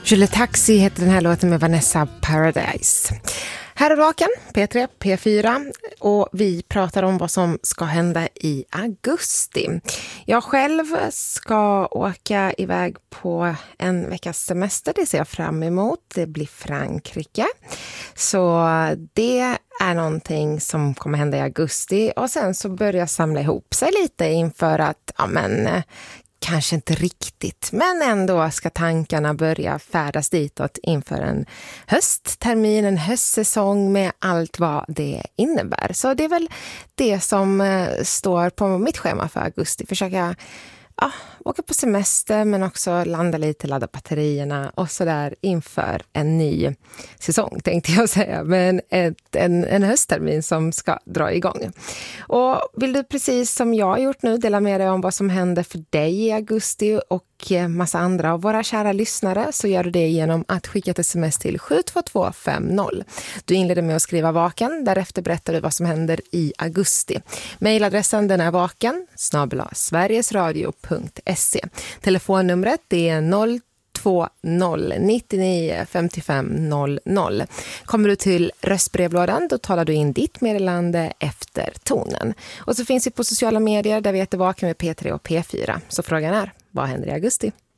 Julie Taxi heter den här låten med Vanessa Paradise. Här är Vaken, P3, P4 och vi pratar om vad som ska hända i augusti. Jag själv ska åka iväg på en veckas semester, det ser jag fram emot. Det blir Frankrike. Så det är någonting som kommer hända i augusti och sen så börjar samla ihop sig lite inför att, kanske inte riktigt, men ändå ska tankarna börja färdas ditåt inför en hösttermin, en höstsäsong med allt vad det innebär. Så det är väl det som står på mitt schema för augusti. Försöka åka på semester men också landa lite, ladda batterierna och sådär inför en ny säsong tänkte jag säga. Men en hösttermin som ska dra igång. Och vill du precis som jag har gjort nu dela med dig om vad som händer för dig i augusti och massa andra av våra kära lyssnare så gör du det genom att skicka ett sms till 72250. Du inleder med att skriva Vaken, därefter berättar du vad som händer i augusti. Mailadressen den är vaken@sverigesradio.se. Telefonnumret det är 02099 55 00. Kommer du till röstbrevlådan då talar du in ditt meddelande efter tonen. Och så finns vi på sociala medier där vi heter Vaken med P3 och P4. Så frågan är, vad händer i augusti?